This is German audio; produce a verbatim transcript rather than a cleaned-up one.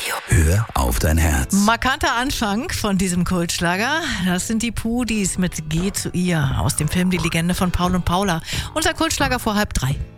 Hör auf dein Herz. Markanter Anfang von diesem Kultschlager. Das sind die Pudis mit Geh zu ihr aus dem Film Die Legende von Paul und Paula. Unser Kultschlager vor halb drei.